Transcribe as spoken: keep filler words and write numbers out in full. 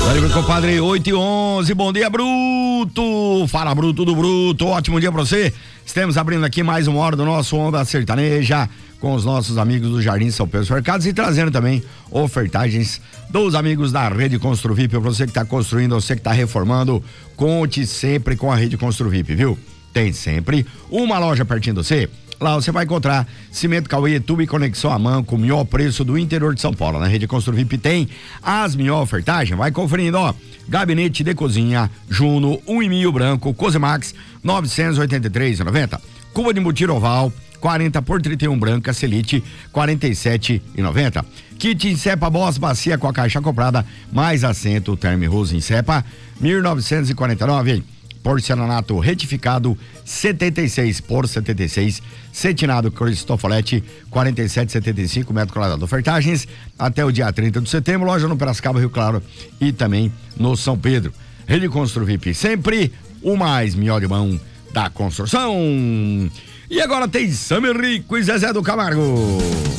Livre, compadre, oito e onze, bom dia, Bruto, fala, Bruto do Bruto, ótimo dia pra você. Estamos abrindo aqui mais uma hora do nosso Onda Sertaneja com os nossos amigos do Jardim São Pedro Mercados e trazendo também ofertagens dos amigos da Rede Construvip. Pra você que tá construindo, você que tá reformando, conte sempre com a Rede Construvip, viu? Tem sempre uma loja pertinho de você. Lá você vai encontrar cimento Cauê, tubo e conexão à mão com o melhor preço do interior de São Paulo. Na Rede Construvip tem as melhores ofertagens. Vai conferindo, ó. Gabinete de cozinha Juno um e meio branco, Cosemax novecentos e oitenta e três reais e noventa centavos. Cuba de embutir oval quarenta por trinta e um branca, Selite quarenta e sete reais e noventa centavos. Kit Insepa Boss bacia com a caixa comprada mais assento Terme Rose Insepa mil novecentos e quarenta e nove reais. Porcelanato retificado setenta e seis por setenta e seis, cetinado Cristofoletti quarenta e sete reais e setenta e cinco metros quadrados. Ofertagens até o dia trinta de setembro, loja no Piracicaba, Rio Claro e também no São Pedro. Rede Construvip, sempre o mais melhor de mão da construção. E agora tem Sami Rico e Zezé do Camargo.